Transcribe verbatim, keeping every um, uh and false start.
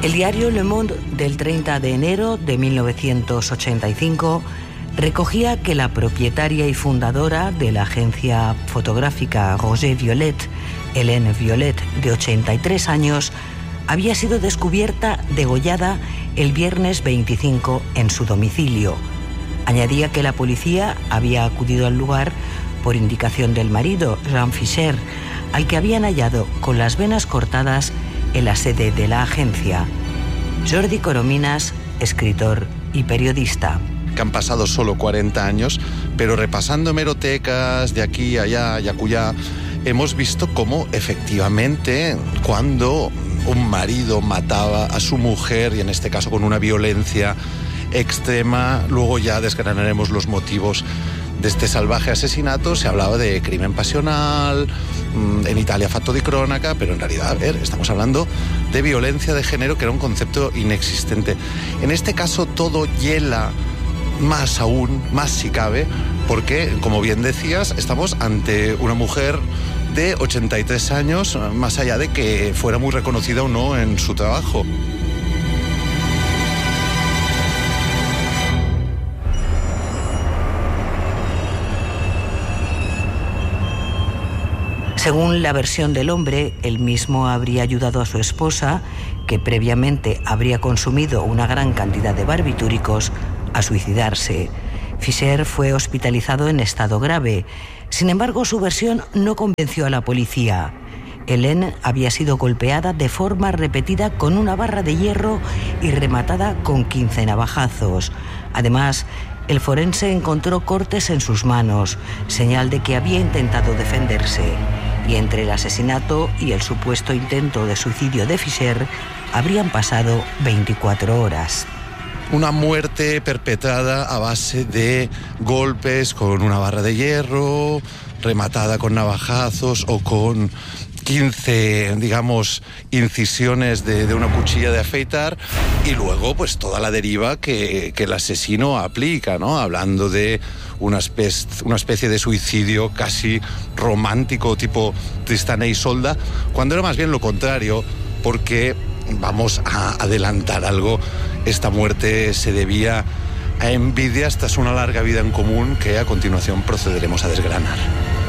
El diario Le Monde del treinta de enero de mil novecientos ochenta y cinco recogía que la propietaria y fundadora de la agencia fotográfica Roger Viollet, Hélène Viollet, de ochenta y tres años, había sido descubierta degollada el viernes veinticinco en su domicilio. Añadía que la policía había acudido al lugar por indicación del marido, Jean Fischer, al que habían hallado con las venas cortadas en la sede de la agencia. Jordi Corominas, escritor y periodista. Que han pasado solo cuarenta años, pero repasando hemerotecas de aquí, allá y acullá, hemos visto cómo efectivamente cuando un marido mataba a su mujer, y en este caso con una violencia extrema, luego ya desgranaremos los motivos de este salvaje asesinato, se hablaba de crimen pasional, en Italia fatto di cronaca, pero en realidad, a ver, estamos hablando de violencia de género, que era un concepto inexistente. En este caso todo hiela más aún, más si cabe, porque, como bien decías, estamos ante una mujer de ochenta y tres años, más allá de que fuera muy reconocida o no en su trabajo. Según la versión del hombre, él mismo habría ayudado a su esposa, que previamente habría consumido una gran cantidad de barbitúricos, a suicidarse. Fischer fue hospitalizado en estado grave. Sin embargo, su versión no convenció a la policía. Hélène había sido golpeada de forma repetida con una barra de hierro y rematada con quince navajazos. Además, el forense encontró cortes en sus manos, señal de que había intentado defenderse. Y entre el asesinato y el supuesto intento de suicidio de Fischer habrían pasado veinticuatro horas. Una muerte perpetrada a base de golpes con una barra de hierro, rematada con navajazos o con quince, digamos, incisiones de, de una cuchilla de afeitar, y luego pues toda la deriva que, que el asesino aplica, ¿no? Hablando de una especie, una especie de suicidio casi romántico, tipo Tristana e Isolda, cuando era más bien lo contrario, porque, vamos a adelantar algo, esta muerte se debía a envidias tras una larga vida en común que a continuación procederemos a desgranar.